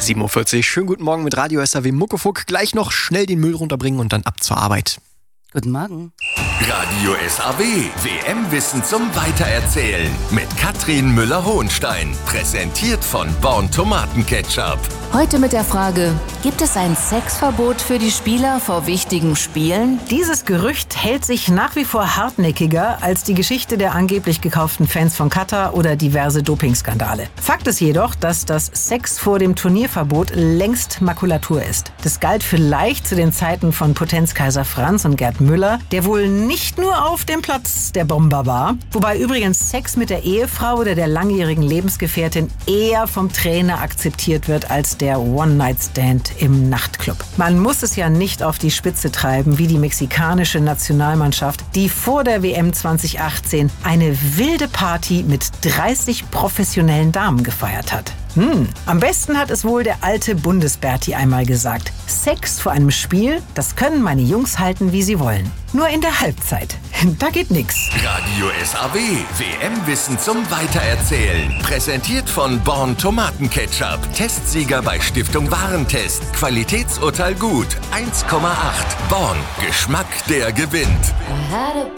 7:40 Uhr. Schönen guten Morgen mit Radio SAW Muckefuck. Gleich noch schnell den Müll runterbringen und dann ab zur Arbeit. Guten Morgen. Radio SAW, WM-Wissen zum Weitererzählen mit Katrin Müller-Hohenstein. Präsentiert von Born Tomatenketchup. Heute mit der Frage, gibt es ein Sexverbot für die Spieler vor wichtigen Spielen? Dieses Gerücht hält sich nach wie vor hartnäckiger als die Geschichte der angeblich gekauften Fans von Katar oder diverse Dopingskandale. Fakt ist jedoch, dass das Sex vor dem Turnierverbot längst Makulatur ist. Das galt vielleicht zu den Zeiten von Potenzkaiser Franz und Gerd Müller, der wohl nicht nur auf dem Platz der Bomber war, wobei übrigens Sex mit der Ehefrau oder der langjährigen Lebensgefährtin eher vom Trainer akzeptiert wird als der One-Night-Stand im Nachtclub. Man muss es ja nicht auf die Spitze treiben, wie die mexikanische Nationalmannschaft, die vor der WM 2018 eine wilde Party mit 30 professionellen Damen gefeiert hat. Am besten hat es wohl der alte Bundesberti einmal gesagt. Sex vor einem Spiel, das können meine Jungs halten, wie sie wollen. Nur in der Halbzeit. Da geht nix. Radio SAW, WM-Wissen zum Weitererzählen. Präsentiert von Born Tomatenketchup. Testsieger bei Stiftung Warentest. Qualitätsurteil gut. 1,8. Born. Geschmack, der gewinnt.